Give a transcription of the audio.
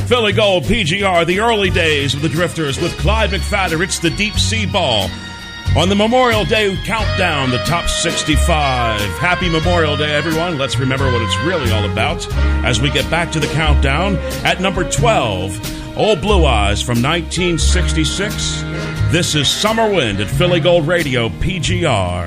Philly Gold PGR, the early days of the Drifters with Clyde McFadden. It's the Deep Sea Ball. On the Memorial Day countdown, the top 65. Happy Memorial Day, everyone. Let's remember what it's really all about as we get back to the countdown. At number 12, Old Blue Eyes from 1966. This is Summer Wind at Philly Gold Radio PGR.